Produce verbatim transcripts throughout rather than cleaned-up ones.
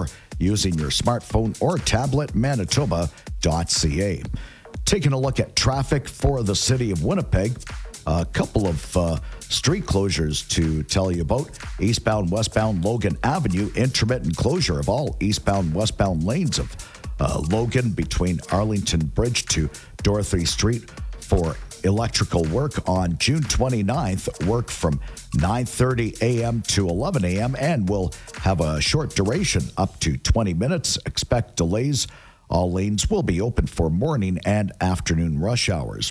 using your smartphone or tablet, manitoba dot c a. Taking a look at traffic for the city of Winnipeg, a couple of uh, street closures to tell you about. Eastbound, westbound Logan Avenue, intermittent closure of all eastbound, westbound lanes of uh, Logan between Arlington Bridge to Dorothy Street for electrical work on June twenty-ninth. Work from nine thirty a.m. to eleven a.m. and will have a short duration, up to twenty minutes. Expect delays. All lanes will be open for morning and afternoon rush hours.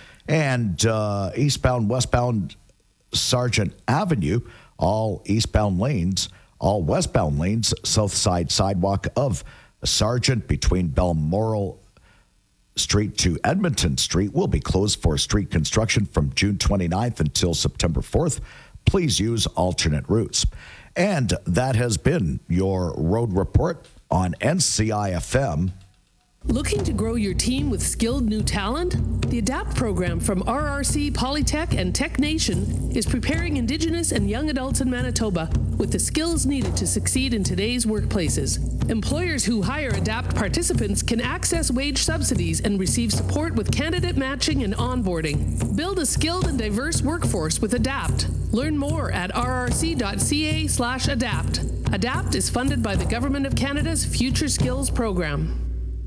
And uh, eastbound, westbound Sargent Avenue, all eastbound lanes, all westbound lanes, south side sidewalk of Sargent between Balmoral Street to Edmonton Street will be closed for street construction from June twenty-ninth until September fourth. Please use alternate routes. And that has been your road report on N C I F M. Looking to grow your team with skilled new talent? The ADAPT program from R R C, Polytech, and Tech Nation is preparing Indigenous and young adults in Manitoba with the skills needed to succeed in today's workplaces. Employers who hire ADAPT participants can access wage subsidies and receive support with candidate matching and onboarding. Build a skilled and diverse workforce with ADAPT. Learn more at r r c dot c a slash adapt. ADAPT is funded by the Government of Canada's Future Skills Program.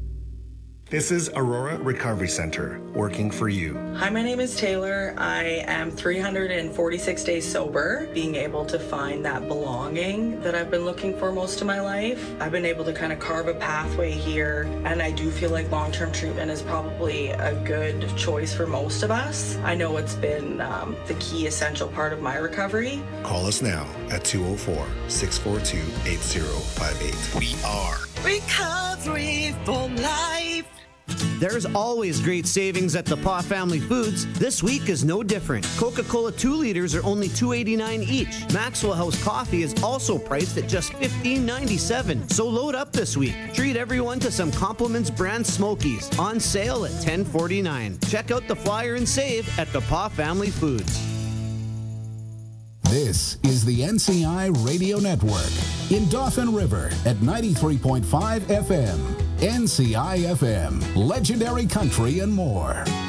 This is Aurora Recovery Center, working for you. Hi, my name is Taylor. I am three hundred forty-six days sober, being able to find that belonging that I've been looking for most of my life. I've been able to kind of carve a pathway here, and I do feel like long-term treatment is probably a good choice for most of us. I know it's been um, the key essential part of my recovery. Call us now at two oh four, six four two, eight oh five eight. We are Recovery for Life. There's always great savings at the Paw Family Foods. This week is no different. Coca-Cola two liters are only two eighty-nine each. Maxwell House coffee is also priced at just fifteen ninety-seven. So load up this week. Treat everyone to some Compliments brand Smokies on sale at ten forty-nine. Check out the flyer and save at the Paw Family Foods. This is the N C I Radio Network in Dauphin River at ninety-three point five F M. N C I F M, legendary country and more.